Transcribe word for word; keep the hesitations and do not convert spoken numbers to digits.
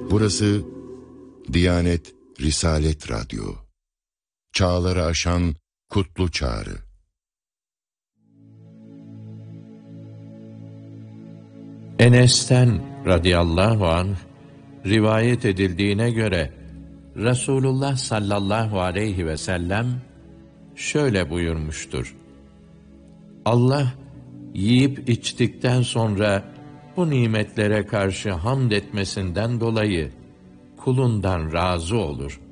Burası Diyanet Risalet Radyo. Çağları aşan kutlu çağrı. Enes'ten radıyallahu anh rivayet edildiğine göre Resulullah sallallahu aleyhi ve sellem şöyle buyurmuştur: Allah yiyip içtikten sonra bu nimetlere karşı hamd etmesinden dolayı kulundan razı olur.